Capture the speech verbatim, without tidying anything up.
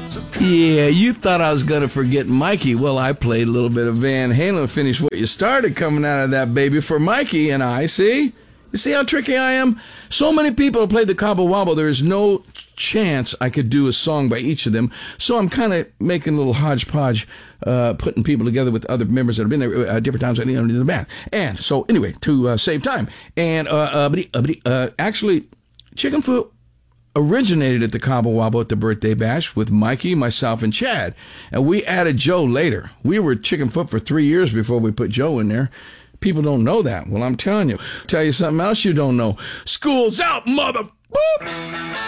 Yeah, you thought I was going to forget Mikey. Well, I played a little bit of Van Halen, finished what you started coming out of that baby for Mikey and I, see? You see how tricky I am? So many people have played the Cabo Wabo, there is no chance I could do a song by each of them. So I'm kind of making a little hodgepodge, uh, putting people together with other members that have been there at different times in the band. And so anyway, to uh, save time. And uh, uh, but, uh, uh, actually, Chickenfoot originated at the Cabo Wabo at the birthday bash with Mikey, myself, and Chad. And we added Joe later. We were Chickenfoot for three years before we put Joe in there. People don't know that. Well, I'm telling you. Tell you something else you don't know. School's out, mother... Boop!